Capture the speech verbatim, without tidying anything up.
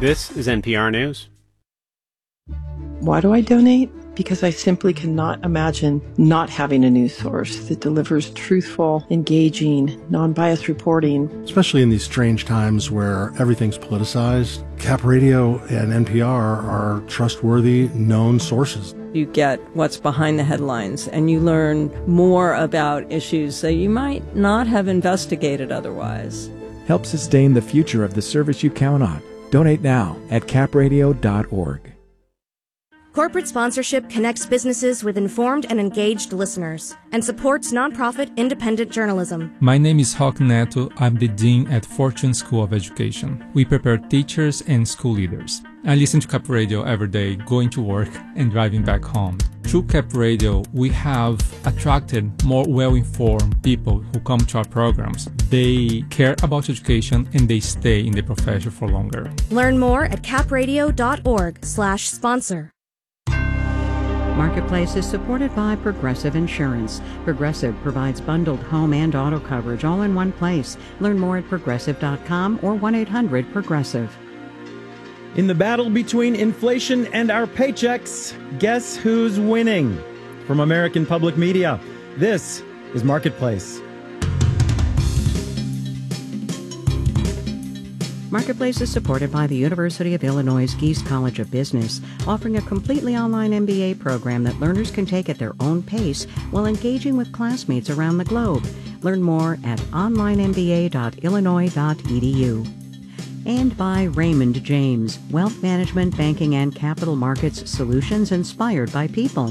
This is N P R News. Why do I donate? Because I simply cannot imagine not having a news source that delivers truthful, engaging, non-biased reporting. Especially in these strange times where everything's politicized, Cap Radio and N P R are trustworthy, known sources. You get what's behind the headlines, and you learn more about issues that you might not have investigated otherwise. Help sustain the future of the service you count on. Donate now at cap radio dot org. Corporate sponsorship connects businesses with informed and engaged listeners and supports nonprofit independent journalism. My name is Roque Neto. I'm the Dean at Fortune School of Education. We prepare teachers and school leaders. I listen to Cap Radio every day, going to work and driving back home. Through Cap Radio, we have attracted more well-informed people who come to our programs. They care about education and they stay in the profession for longer. Learn more at cap radio dot org slash sponsor. Marketplace is supported by Progressive Insurance. Progressive provides bundled home and auto coverage all in one place. Learn more at progressive dot com or one eight hundred progressive. In the battle between inflation and our paychecks, guess who's winning? From American Public Media, this is Marketplace. Marketplace is supported by the University of Illinois Geese College of Business, offering a completely online M B A program that learners can take at their own pace while engaging with classmates around the globe. Learn more at online m b a dot illinois dot e d u. And by Raymond James, wealth management, banking, and capital markets solutions inspired by people.